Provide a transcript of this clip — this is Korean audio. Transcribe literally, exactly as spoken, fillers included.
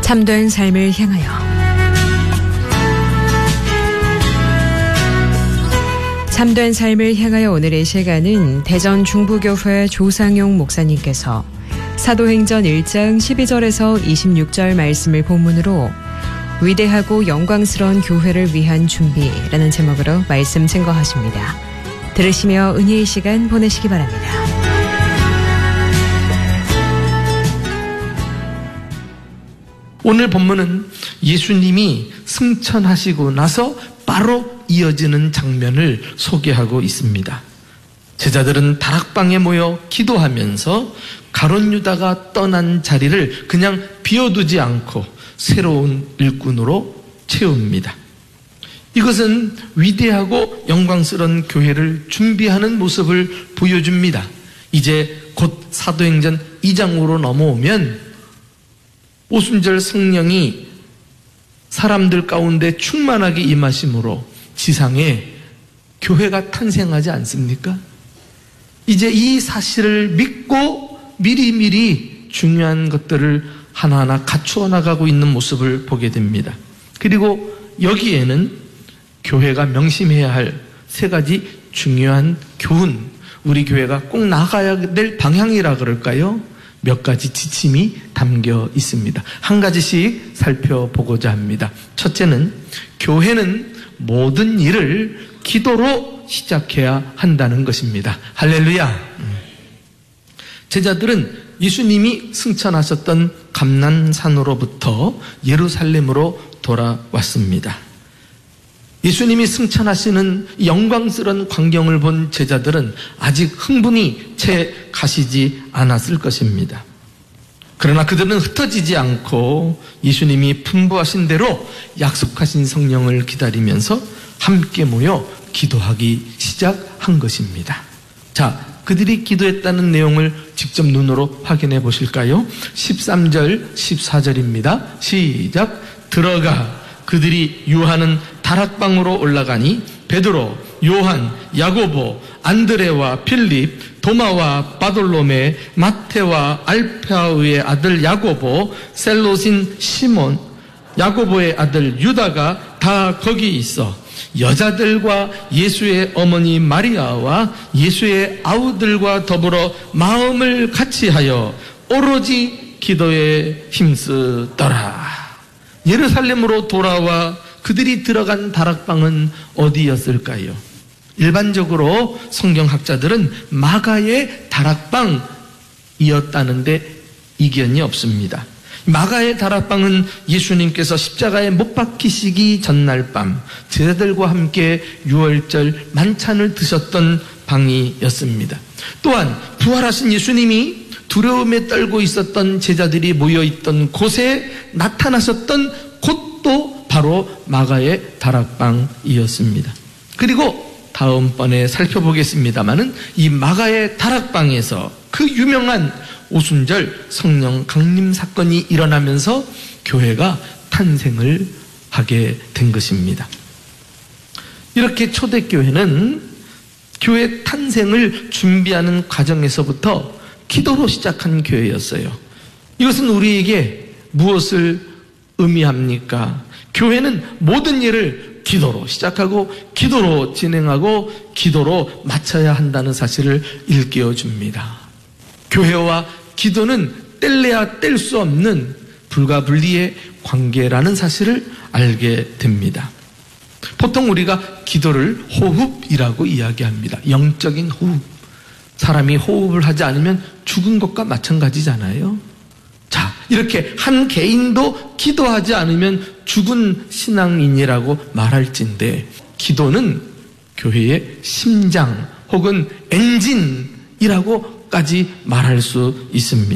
참된 삶을 향하여 참된 삶을 향하여 오늘의 시간은 대전 중부교회 조상용 목사님께서 사도행전 일 장 십이 절에서 이십육 절 말씀을 본문으로 위대하고 영광스러운 교회를 위한 준비라는 제목으로 말씀 증거하십니다. 들으시며 은혜의 시간 보내시기 바랍니다. 오늘 본문은 예수님이 승천하시고 나서 바로 이어지는 장면을 소개하고 있습니다. 제자들은 다락방에 모여 기도하면서 가룟 유다가 떠난 자리를 그냥 비워두지 않고 새로운 일꾼으로 채웁니다. 이것은 위대하고 영광스러운 교회를 준비하는 모습을 보여줍니다. 이제 곧 사도행전 이 장으로 넘어오면 오순절 성령이 사람들 가운데 충만하게 임하심으로 지상에 교회가 탄생하지 않습니까? 이제 이 사실을 믿고 미리미리 중요한 것들을 하나하나 갖추어 나가고 있는 모습을 보게 됩니다. 그리고 여기에는 교회가 명심해야 할 세 가지 중요한 교훈, 우리 교회가 꼭 나가야 될 방향이라 그럴까요? 몇 가지 지침이 담겨 있습니다. 한 가지씩 살펴보고자 합니다. 첫째는 교회는 모든 일을 기도로 시작해야 한다는 것입니다. 할렐루야. 제자들은 예수님이 승천하셨던 감난산으로부터 예루살렘으로 돌아왔습니다. 예수님이 승천하시는 영광스러운 광경을 본 제자들은 아직 흥분이 채 가시지 않았을 것입니다. 그러나 그들은 흩어지지 않고 예수님이 분부하신 대로 약속하신 성령을 기다리면서 함께 모여 기도하기 시작한 것입니다. 자, 그들이 기도했다는 내용을 직접 눈으로 확인해 보실까요? 십삼 절, 십사 절입니다. 시작. 들어가 그들이 유하는 다락방으로 올라가니 베드로, 요한, 야고보, 안드레와 필립, 도마와 바돌로메, 마테와 알페아의 아들 야고보, 셀롯인 시몬, 야고보의 아들 유다가 다 거기 있어 여자들과 예수의 어머니 마리아와 예수의 아우들과 더불어 마음을 같이하여 오로지 기도에 힘쓰더라. 예루살렘으로 돌아와 그들이 들어간 다락방은 어디였을까요? 일반적으로 성경학자들은 마가의 다락방이었다는데 이견이 없습니다. 마가의 다락방은 예수님께서 십자가에 못 박히시기 전날 밤 제자들과 함께 유월절 만찬을 드셨던 방이었습니다. 또한 부활하신 예수님이 두려움에 떨고 있었던 제자들이 모여있던 곳에 나타나셨던 곳도 바로 마가의 다락방이었습니다. 그리고 다음번에 살펴보겠습니다마는 이 마가의 다락방에서 그 유명한 오순절 성령 강림 사건이 일어나면서 교회가 탄생을 하게 된 것입니다. 이렇게 초대교회는 교회 탄생을 준비하는 과정에서부터 기도로 시작한 교회였어요. 이것은 우리에게 무엇을 의미합니까? 교회는 모든 일을 기도로 시작하고 기도로 진행하고 기도로 마쳐야 한다는 사실을 일깨워 줍니다. 교회와 기도는 뗄래야 뗄 수 없는 불가분리의 관계라는 사실을 알게 됩니다. 보통 우리가 기도를 호흡이라고 이야기합니다. 영적인 호흡. 사람이 호흡을 하지 않으면 죽은 것과 마찬가지잖아요. 자, 이렇게 한 개인도 기도하지 않으면 죽은 신앙인이라고 말할진데 기도는 교회의 심장 혹은 엔진이라고까지 말할 수 있습니다.